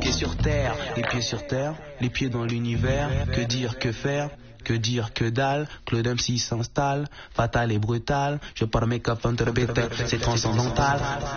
les pieds sur terre, les pieds dans l'univers. Que dire, que faire? Que dire, que dalle, Claude MC s'installe, fatal et brutal, je pars mes copains de c'est transcendantal.